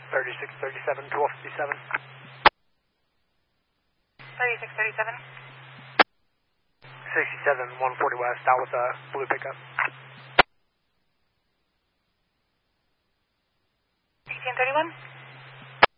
3637, 1257. 3637. 67, 140 West, out with a blue pickup. 1631.